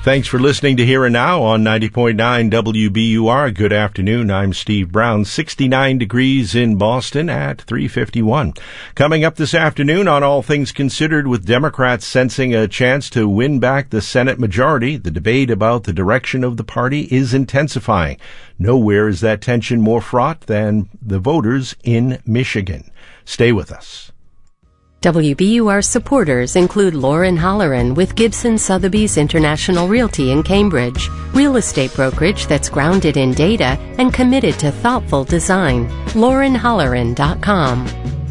Thanks for listening to Here and Now on 90.9 WBUR. Good afternoon. I'm Steve Brown. 69 degrees in Boston at 3:51. Coming up this afternoon on All Things Considered, with Democrats sensing a chance to win back the Senate majority, the debate about the direction of the party is intensifying. Nowhere is that tension more fraught than the voters in Michigan. Stay with us. WBUR supporters include Lauren Holleran with Gibson Sotheby's International Realty in Cambridge, real estate brokerage that's grounded in data and committed to thoughtful design. LaurenHolleran.com.